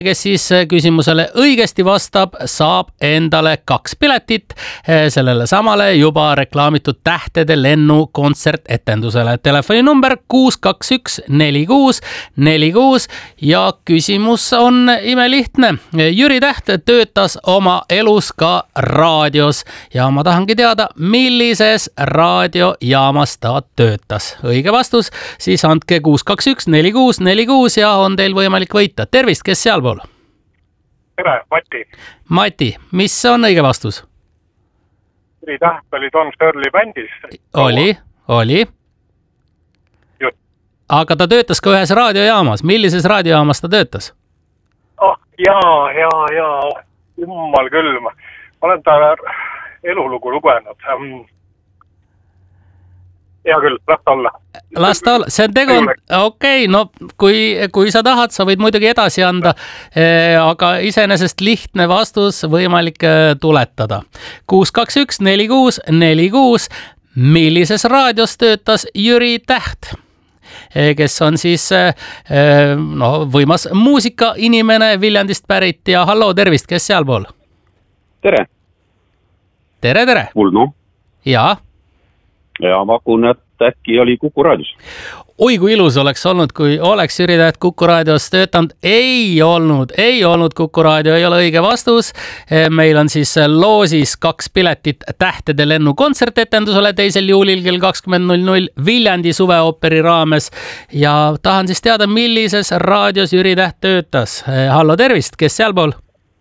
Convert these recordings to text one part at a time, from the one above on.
kes siis küsimusele õigesti vastab, saab endale 2 piletit sellele samale juba reklaamitud Tähtede lennu kontsertetendusele. Telefoninumber 621 46 46 ja küsimus on imelihtne. Jüri Täht töötas oma elus ka raadios ja ma tahangi teada, millises raadiojaamas ta töötas. Õige vastus, siis andke 621 46 46 ja on teil võimalik võita. Tervist, kes sealpool? Tere, Mati. Mati, mis on õige vastus? Jüri Täht oli Tom Sterling bändis. Oli. Just. Aga ta töötas ka ühes raadiojaamas. Millises raadiojaamas ta töötas? Jaa. Jummal küll. Ma olen ta elulugu lugenud. Hea küll, las ta olla. See on tegu, okei, no kui sa tahad, sa võid muidugi edasi anda, aga iseenesest lihtne vastus võimalik tuletada. 621 46 46, millises raadios töötas Jüri Täht, kes on siis võimas muusikainimene Viljandist pärit ja hallo, tervist, kes sealpool? Tere. Tere. Ulno. Jaa. Ja pakun, et äkki oli Kuku raadios. Oi, kui ilus oleks olnud, kui oleks Jüri Täht Kuku raadios töötanud. Ei olnud Kuku raadio, ei ole õige vastus. Meil on siis loosis 2 piletit Tähtede lennu kontsertetendusele 2. juulil kell 20.00 Viljandi suveooperi raames. Ja tahan siis teada, millises raadios Jüri Täht töötas. Hallo, tervist, kes sealpool?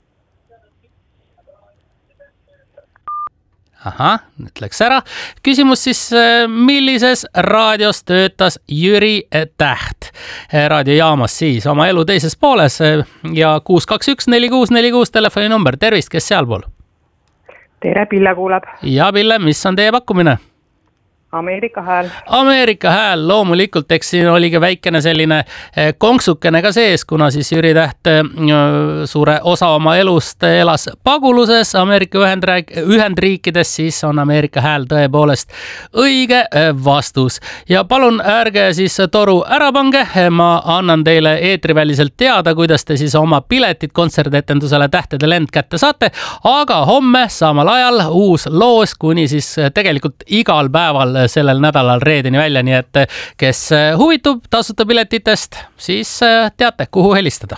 Ahah, nüüd läks ära. Küsimus siis, millises raadios töötas Jüri Täht? Raadiojaamas siis oma elu teises pooles ja 621 46 46 telefoninumber. Tervist, kes sealpool? Tere, Pille kuuleb. Ja Pille, mis on teie pakkumine? Ameerika hääl. Ameerika hääl, loomulikult, eks siin oli ka väikene selline konksukene ka sees, kuna siis Jüri Täht suure osa oma elust elas paguluses Ameerika Ühendriikides, siis on Ameerika hääl tõepoolest õige vastus. Ja palun ärge siis toru ära pange, ma annan teile eetriväliselt teada, kuidas te siis oma piletid kontsertetendusele Tähtede lend kätte saate, aga homme samal ajal uus loos kuni siis tegelikult igal päeval sellel nädalal reedeni välja, nii et kes huvitub tasuta piletitest, siis teate, kuhu helistada.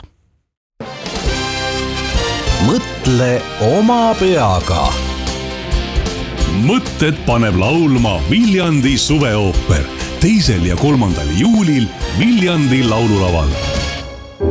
Mõtle oma peaga. Mõtted paneb laulma Viljandi suveooper 2. ja 3. juulil Viljandi laululaval.